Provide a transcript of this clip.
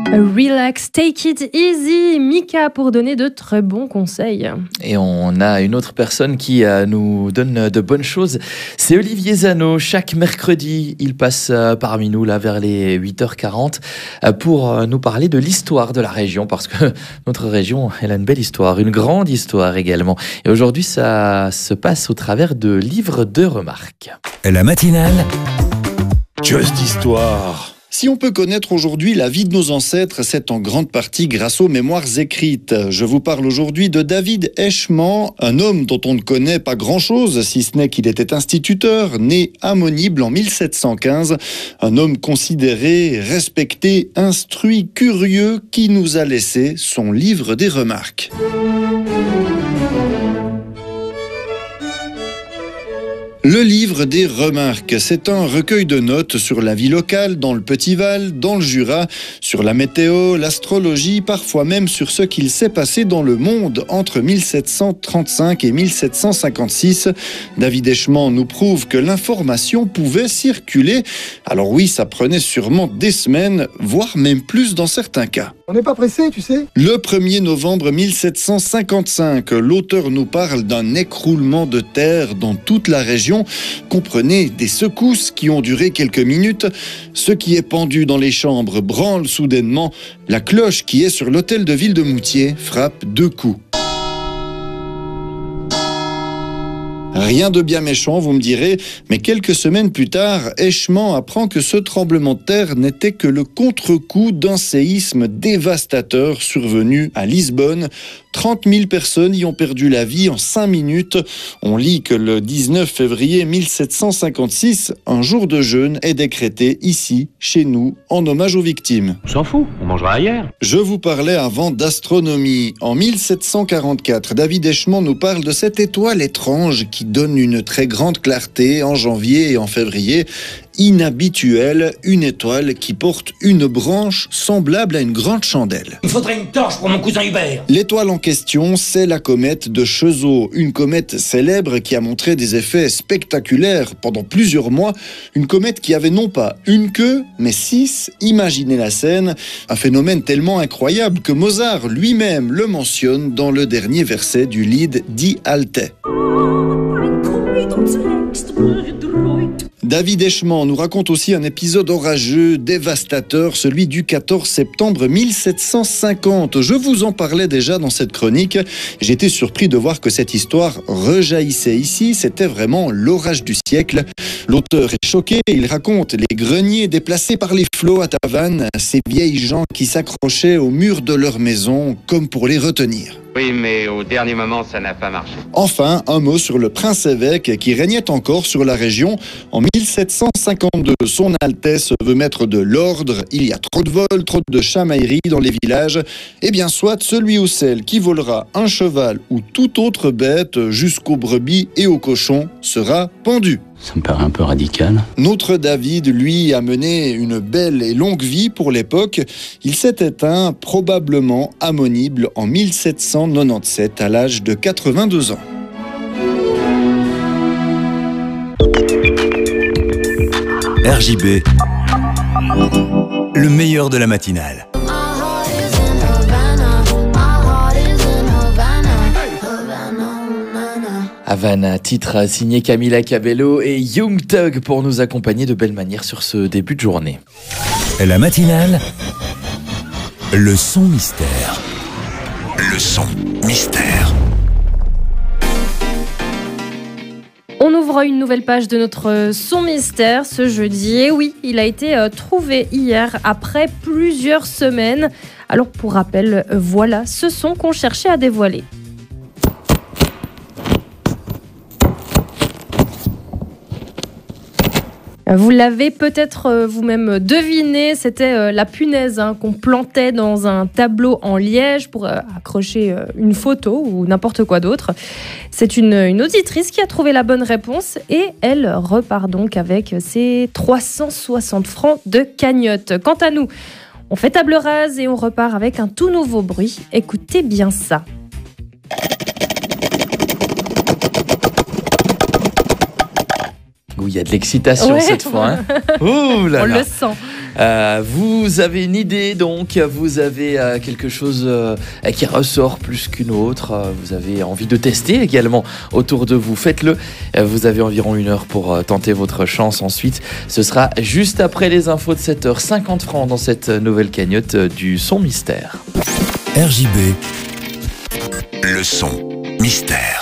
Relax, take it easy, Mika pour donner de très bons conseils. Et on a une autre personne qui nous donne de bonnes choses, c'est Olivier Zano. Chaque mercredi, il passe parmi nous là vers les 8h40 pour nous parler de l'histoire de la région, parce que notre région, elle a une belle histoire, une grande histoire également. Et aujourd'hui, ça se passe au travers de livres de remarques. La matinale Just Histoire. Si on peut connaître aujourd'hui la vie de nos ancêtres, c'est en grande partie grâce aux mémoires écrites. Je vous parle aujourd'hui de David Eschman, un homme dont on ne connaît pas grand-chose, si ce n'est qu'il était instituteur, né à Monible en 1715. Un homme considéré, respecté, instruit, curieux, qui nous a laissé son livre des remarques. Le livre des remarques, c'est un recueil de notes sur la vie locale dans le Petit-Val, dans le Jura, sur la météo, l'astrologie, parfois même sur ce qu'il s'est passé dans le monde entre 1735 et 1756. David Eschman nous prouve que l'information pouvait circuler. Alors oui, ça prenait sûrement des semaines, voire même plus dans certains cas. On n'est pas pressé, tu sais. Le 1er novembre 1755, l'auteur nous parle d'un écroulement de terre dans toute la région. Comprenez, des secousses qui ont duré quelques minutes. Ce qui est pendu dans les chambres branle soudainement. La cloche qui est sur l'hôtel de ville de Moutier frappe 2 coups. Rien de bien méchant, vous me direz, mais quelques semaines plus tard, Eschman apprend que ce tremblement de terre n'était que le contre-coup d'un séisme dévastateur survenu à Lisbonne. 30 000 personnes y ont perdu la vie en 5 minutes. On lit que le 19 février 1756, un jour de jeûne est décrété ici, chez nous, en hommage aux victimes. On s'en fout, on mangera ailleurs. Je vous parlais avant d'astronomie. En 1744, David Eschman nous parle de cette étoile étrange qui donne une très grande clarté en janvier et en février. Inhabituelle, une étoile qui porte une branche semblable à une grande chandelle. Il me faudrait une torche pour mon cousin Hubert. L'étoile en question, c'est la comète de Chezeaux, une comète célèbre qui a montré des effets spectaculaires pendant plusieurs mois. Une comète qui avait non pas une queue, mais 6. Imaginez la scène, un phénomène tellement incroyable que Mozart lui-même le mentionne dans le dernier verset du Lied Die Alte. David Eschman nous raconte aussi un épisode orageux, dévastateur, celui du 14 septembre 1750. Je vous en parlais déjà dans cette chronique. J'étais surpris de voir que cette histoire rejaillissait ici. C'était vraiment l'orage du siècle. L'auteur est choqué. Il raconte les greniers déplacés par les flots à Tavannes, ces vieilles gens qui s'accrochaient au mur de leur maison comme pour les retenir. Oui, mais au dernier moment, ça n'a pas marché. Enfin, un mot sur le prince-évêque qui régnait encore sur la région. En 1752, son Altesse veut mettre de l'ordre. Il y a trop de vols, trop de chamailleries dans les villages. Eh bien, soit celui ou celle qui volera un cheval ou toute autre bête jusqu'aux brebis et aux cochons sera pendu. Ça me paraît un peu radical. Notre David, lui, a mené une belle et longue vie pour l'époque. Il s'est éteint probablement à Monible en 1797 à l'âge de 82 ans. RJB, le meilleur de la matinale. Havana, titre signé Camila Cabello et Young Thug pour nous accompagner de belle manière sur ce début de journée. La matinale, le son mystère. Le son mystère. On ouvre une nouvelle page de notre son mystère ce jeudi. Et oui, il a été trouvé hier après plusieurs semaines. Alors pour rappel, voilà ce son qu'on cherchait à dévoiler. Vous l'avez peut-être vous-même deviné, c'était la punaise qu'on plantait dans un tableau en liège pour accrocher une photo ou n'importe quoi d'autre. C'est une auditrice qui a trouvé la bonne réponse et elle repart donc avec ses 360 francs de cagnotte. Quant à nous, on fait table rase et on repart avec un tout nouveau bruit. Écoutez bien ça. Où il y a de l'excitation cette fois. Hein. Ouh là On là. le sent. Vous avez une idée donc, vous avez quelque chose qui ressort plus qu'une autre, vous avez envie de tester également autour de vous, faites-le. Vous avez environ 1 heure pour tenter votre chance. Ensuite, ce sera juste après les infos de 7h, 50 francs dans cette nouvelle cagnotte du son mystère. RJB, le son mystère.